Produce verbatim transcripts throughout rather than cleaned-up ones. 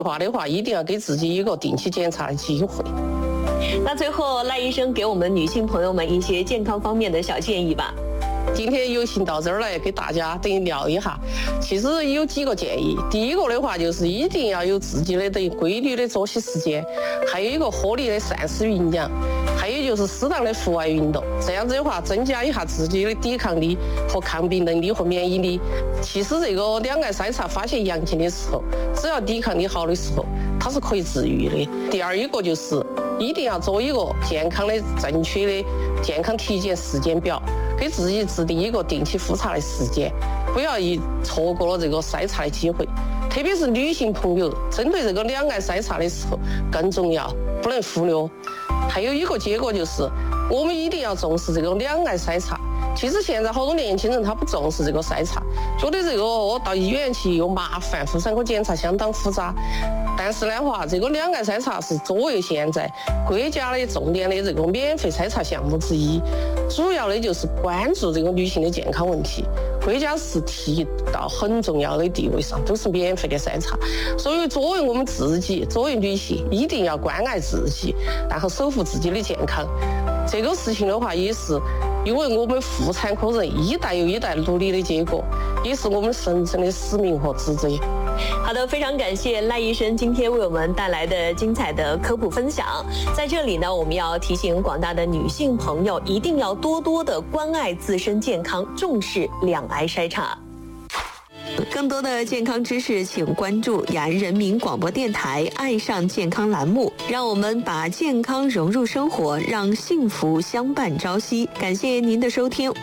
话的话，一定要给自己一个定期检查的机会。 那最后，赖医生给我们女性朋友们一些健康方面的小建议吧。 今天有幸到这儿来给大家等于聊一下，其实有几个建议。第一个的话，就是一定要有自己的等于规律的作息时间，还有一个合理的膳食营养，还有就是适当的户外运动。这样子的话，增加一下自己的抵抗力和抗病能力和免疫力。其实这个两癌筛查发现阳性的时候，只要抵抗力好的时候，它是可以治愈的。第二一个就是一定要做一个健康的、正确的健康体检时间表。给自己制定一个定期复查的时间，不要一错过了这个筛查的机会。特别是女性朋友，针对这个两癌筛查的时候更重要，不能忽略。还有一个结果就是，我们一定要重视这个两癌筛查。其实现在好多年轻人他不重视这个筛查，觉得这个我到医院去又麻烦，妇产科检查相当复杂。但是的话，这个两癌筛查是作为现在国家的重点的这个免费筛查项目之一，主要的就是关注这个女性的健康问题，国家是提到很重要的地位上，都是免费的筛查。所以作为我们自己，作为女性，一定要关爱自己，然后守护自己的健康。这个事情的话，也是因为我们妇产科人一代又一代努力的结果，也是我们神圣的使命和职责。 好的，非常感谢赖医生今天为我们带来的精彩的科普分享。在这里呢，我们要提醒广大的女性朋友，一定要多多的关爱自身健康，重视两癌筛查。更多的健康知识，请关注雅安人民广播电台“爱上健康”栏目，让我们把健康融入生活，让幸福相伴朝夕。感谢您的收听。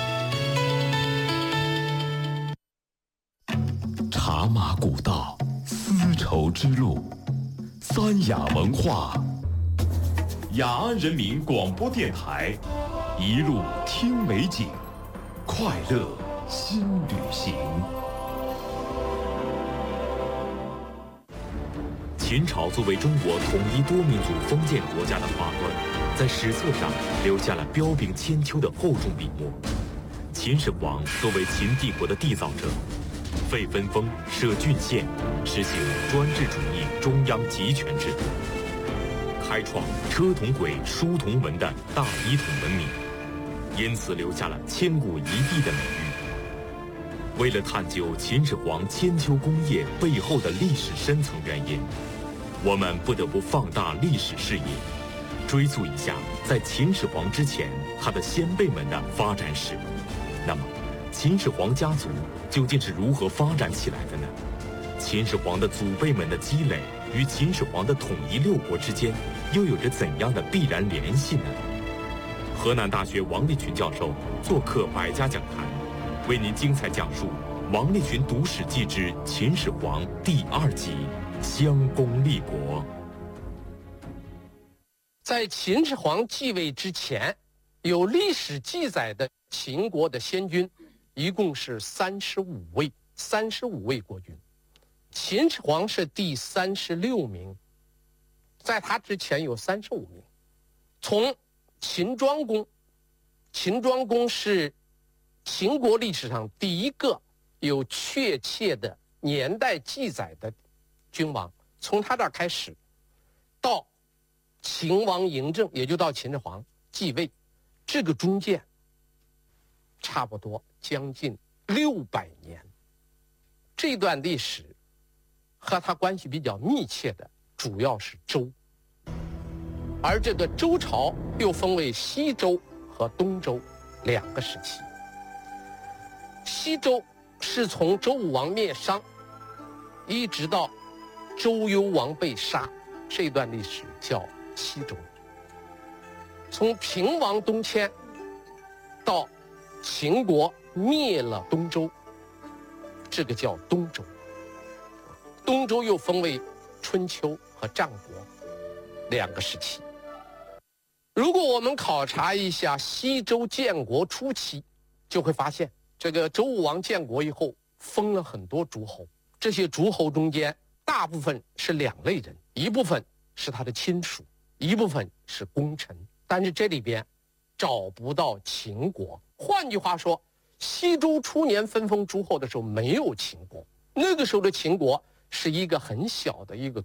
茶马古道，丝绸之路，三雅文化。雅安人民广播电台，一路听美景，快乐新旅行。秦朝作为中国统一多民族封建国家的划断，在史册上留下了彪炳千秋的厚重笔墨。秦始皇作为秦帝国的缔造者，废分封，设郡县，实行专制主义中央集权制度，开创车同轨、书同文的大一统文明，因此留下了千古一帝的美誉。为了探究秦始皇千秋功业背后的历史深层原因，我们不得不放大历史视野，追溯一下在秦始皇之前他的先辈们的发展史。那么秦始皇家族究竟是如何发展起来的呢？秦始皇的祖辈们的积累与秦始皇的统一六国之间又有着怎样的必然联系呢？河南大学王立群教授做客百家讲坛，为您精彩讲述《王立群读史记之秦始皇》第二集：襄公立国。 在秦始皇继位之前，有历史记载的秦国的先君一共是三十五位，三十五位国君。秦始皇是第三十六名，在他之前有三十五名。从秦庄公，秦庄公是秦国历史上第一个有确切的年代记载的君王，从他这儿开始，到秦王嬴政，也就到秦始皇继位，这个中间差不多将近六百年。这段历史和他关系比较密切的主要是周，而这个周朝又分为西周和东周两个时期。西周是从周武王灭商一直到周幽王被杀，这段历史叫西周。从平王东迁到秦国灭了东周，这个叫东周。东周又分为春秋和战国两个时期。如果我们考察一下西周建国初期，就会发现这个周武王建国以后封了很多诸侯，这些诸侯中间大部分是两类人，一部分是他的亲属，一部分是功臣，但是这里边找不到秦国。换句话说，西周初年分封诸侯的时候没有秦国，那个时候的秦国是一个很小的一个